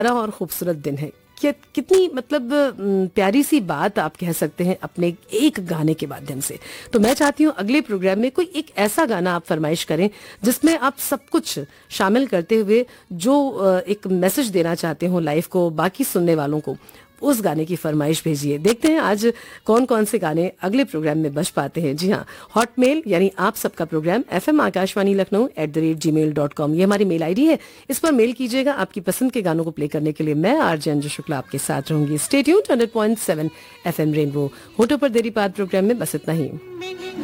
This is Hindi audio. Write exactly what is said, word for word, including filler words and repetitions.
प्यारा और खूबसूरत दिन है। कि, कितनी मतलब म, प्यारी सी बात आप कह सकते हैं अपने एक गाने के माध्यम से। तो मैं चाहती हूँ अगले प्रोग्राम में कोई एक ऐसा गाना आप फरमाइश करें जिसमें आप सब कुछ शामिल करते हुए जो अ, एक मैसेज देना चाहते हो लाइफ को, बाकी सुनने वालों को, उस गाने की फरमाइश भेजिए। देखते हैं आज कौन कौन से गाने अगले प्रोग्राम में बज पाते हैं। जी हाँ, हॉटमेल यानी आप सबका programme F M Akashvani Lucknow at the rate ji mail dot com, ये हमारी मेल आईडी है। इस पर मेल कीजिएगा। आपकी पसंद के गानों को प्ले करने के लिए मैं आरजे अंजू शुक्ला आपके साथ रहूंगी। Stay tuned hundred point seven F M rainbow. होटो पर देरी पाद प्रोग्राम में बस इतना ही।